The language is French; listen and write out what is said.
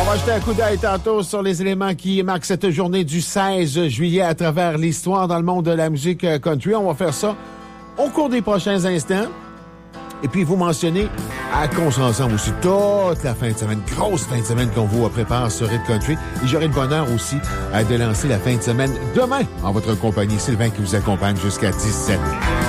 On va jeter un coup d'œil tantôt sur les éléments qui marquent cette journée du 16 juillet à travers l'histoire dans le monde de la musique country. On va faire ça au cours des prochains instants. Et puis, vous mentionnez qu'on sera ensemble aussi toute la fin de semaine. Grosse fin de semaine qu'on vous prépare sur Hit Country. Et j'aurai le bonheur aussi de lancer la fin de semaine demain en votre compagnie. Sylvain qui vous accompagne jusqu'à 17h.